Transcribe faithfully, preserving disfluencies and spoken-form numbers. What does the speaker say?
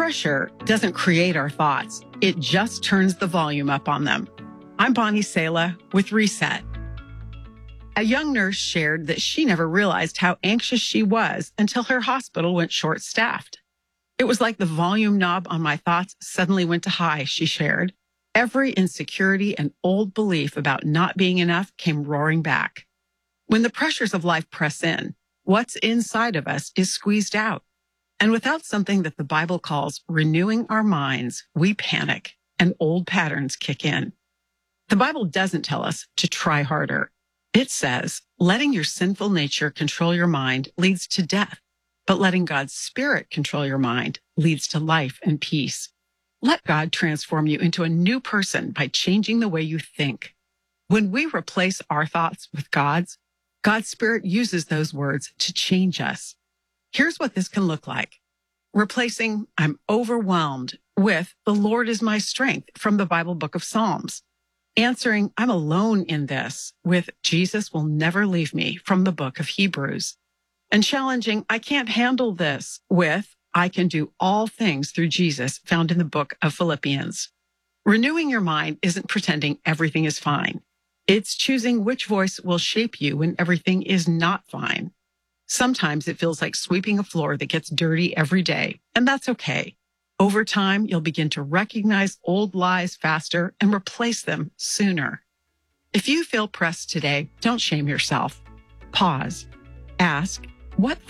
Pressure doesn't create our thoughts. It just turns the volume up on them. I'm Bonnie Sala with Reset. A young nurse shared that she never realized how anxious she was until her hospital went short-staffed. It was like the volume knob on my thoughts suddenly went to high, she shared. Every insecurity and old belief about not being enough came roaring back. When the pressures of life press in, what's inside of us is squeezed out. And without something that the Bible calls renewing our minds, we panic and old patterns kick in. The Bible doesn't tell us to try harder. It says, letting your sinful nature control your mind leads to death, but letting God's Spirit control your mind leads to life and peace. Let God transform you into a new person by changing the way you think. When we replace our thoughts with God's, God's Spirit uses those words to change us. Here's what this can look like. Replacing I'm overwhelmed with the Lord is my strength from the Bible book of Psalms. Answering I'm alone in this with Jesus will never leave me from the book of Hebrews. And challenging I can't handle this with I can do all things through Jesus found in the book of Philippians. Renewing your mind isn't pretending everything is fine. It's choosing which voice will shape you when everything is not fine. Sometimes it feels like sweeping a floor that gets dirty every day, and that's okay. Over time, you'll begin to recognize old lies faster and replace them sooner. If you feel pressed today, don't shame yourself. Pause. Ask, what